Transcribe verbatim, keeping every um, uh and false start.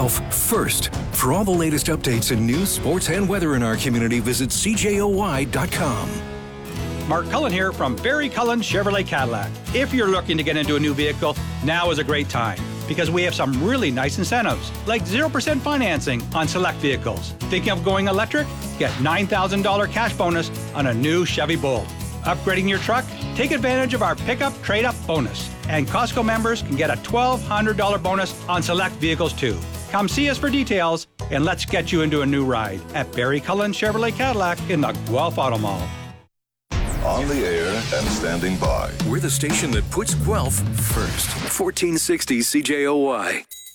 Guelph first. For all the latest updates in news, sports, and weather in our community, visit C J O Y dot com. Mark Cullen here from Barry Cullen Chevrolet Cadillac. If you're looking to get into a new vehicle, now is a great time because we have some really nice incentives, like zero percent financing on select vehicles. Thinking of going electric? Get nine thousand dollars cash bonus on a new Chevy Bolt. Upgrading your truck? Take advantage of our pickup trade-up bonus. And Costco members can get a twelve hundred dollars bonus on select vehicles too. Come see us for details, and let's get you into a new ride at Barry Cullen Chevrolet Cadillac in the Guelph Auto Mall. On the air and standing by. We're the station that puts Guelph first. fourteen sixty C J O Y.